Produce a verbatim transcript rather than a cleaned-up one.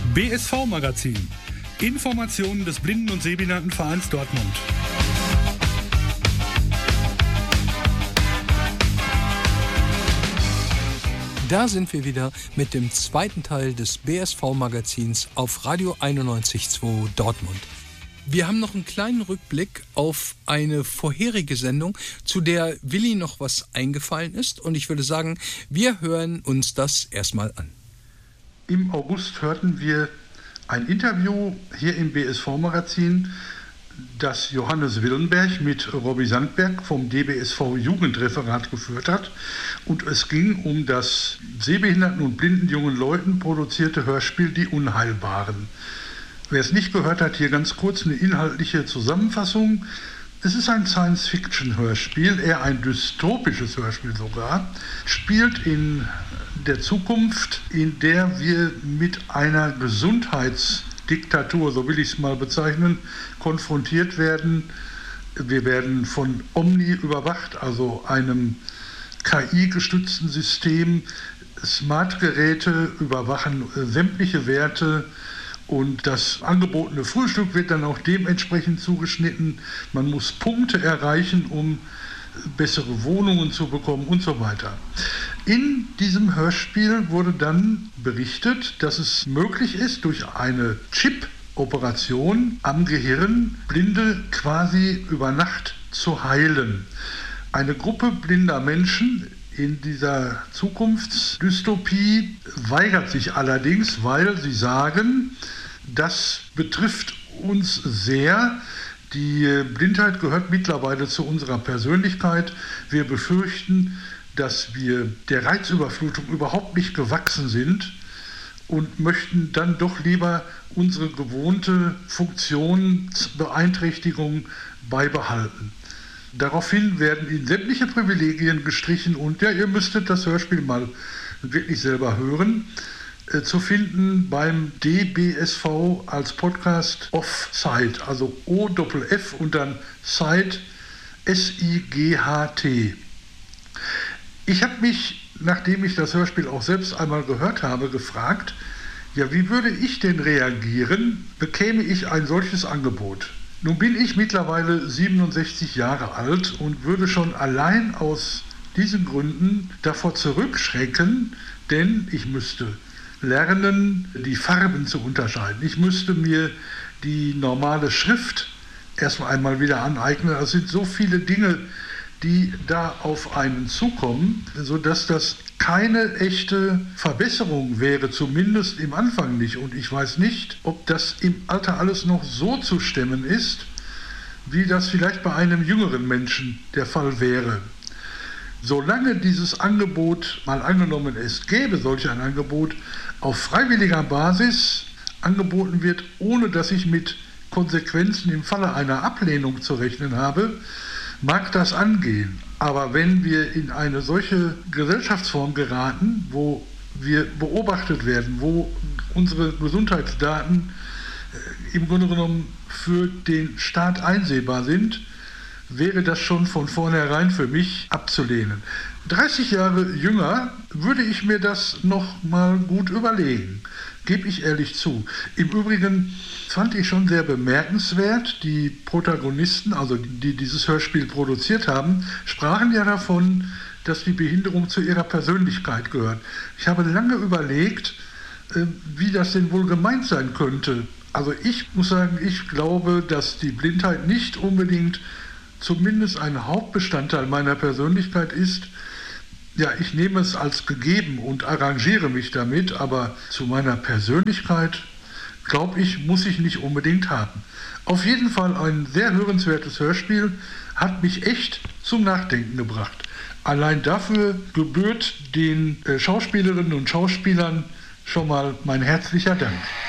B S V-Magazin. Informationen des Blinden- und Sehbehindertenvereins Dortmund. Da sind wir wieder mit dem zweiten Teil des B S V-Magazins auf Radio einundneunzig Komma zwei Dortmund. Wir haben noch einen kleinen Rückblick auf eine vorherige Sendung, zu der Willi noch was eingefallen ist. Und ich würde sagen, wir hören uns das erstmal an. Im August hörten wir ein Interview hier im B S V-Magazin, das Johannes Willenberg mit Robby Sandberg vom D B S V-Jugendreferat geführt hat. Und es ging um das sehbehinderten und blinden jungen Leuten produzierte Hörspiel Die Unheilbaren. Wer es nicht gehört hat, hier ganz kurz eine inhaltliche Zusammenfassung. Es ist ein Science-Fiction-Hörspiel, eher ein dystopisches Hörspiel sogar, spielt in der Zukunft, in der wir mit einer Gesundheitsdiktatur, so will ich es mal bezeichnen, konfrontiert werden. Wir werden von Omni überwacht, also einem K I-gestützten System. Smartgeräte überwachen äh, sämtliche Werte. Und das angebotene Frühstück wird dann auch dementsprechend zugeschnitten. Man muss Punkte erreichen, um bessere Wohnungen zu bekommen und so weiter. In diesem Hörspiel wurde dann berichtet, dass es möglich ist, durch eine Chip-Operation am Gehirn Blinde quasi über Nacht zu heilen. Eine Gruppe blinder Menschen in dieser Zukunftsdystopie weigert sich allerdings, weil sie sagen, das betrifft uns sehr. Die Blindheit gehört mittlerweile zu unserer Persönlichkeit. Wir befürchten, dass wir der Reizüberflutung überhaupt nicht gewachsen sind und möchten dann doch lieber unsere gewohnte Funktionsbeeinträchtigung beibehalten. Daraufhin werden ihnen sämtliche Privilegien gestrichen und ja, ihr müsstet das Hörspiel mal wirklich selber hören. Äh, zu finden beim D B S V als Podcast Off-Site, also O-Doppel-F und dann Site S I G H T. Ich habe mich, nachdem ich das Hörspiel auch selbst einmal gehört habe, gefragt, ja, wie würde ich denn reagieren, bekäme ich ein solches Angebot? Nun bin ich mittlerweile siebenundsechzig Jahre alt und würde schon allein aus diesen Gründen davor zurückschrecken, denn ich müsste lernen, die Farben zu unterscheiden. Ich müsste mir die normale Schrift erstmal einmal wieder aneignen. Es sind so viele Dinge, die da auf einen zukommen, sodass das keine echte Verbesserung wäre, zumindest im Anfang nicht. Und ich weiß nicht, ob das im Alter alles noch so zu stemmen ist, wie das vielleicht bei einem jüngeren Menschen der Fall wäre. Solange dieses Angebot, mal angenommen es gäbe solch ein Angebot, auf freiwilliger Basis angeboten wird, ohne dass ich mit Konsequenzen im Falle einer Ablehnung zu rechnen habe, mag das angehen. Aber wenn wir in eine solche Gesellschaftsform geraten, wo wir beobachtet werden, wo unsere Gesundheitsdaten im Grunde genommen für den Staat einsehbar sind, wäre das schon von vornherein für mich abzulehnen. dreißig Jahre jünger würde ich mir das noch mal gut überlegen, gebe ich ehrlich zu. Im Übrigen fand ich schon sehr bemerkenswert, die Protagonisten, also die dieses Hörspiel produziert haben, sprachen ja davon, dass die Behinderung zu ihrer Persönlichkeit gehört. Ich habe lange überlegt, wie das denn wohl gemeint sein könnte. Also ich muss sagen, ich glaube, dass die Blindheit nicht unbedingt zumindest ein Hauptbestandteil meiner Persönlichkeit ist. Ja, ich nehme es als gegeben und arrangiere mich damit, aber zu meiner Persönlichkeit, glaube ich, muss ich nicht unbedingt haben. Auf jeden Fall ein sehr hörenswertes Hörspiel, hat mich echt zum Nachdenken gebracht. Allein dafür gebührt den Schauspielerinnen und Schauspielern schon mal mein herzlicher Dank.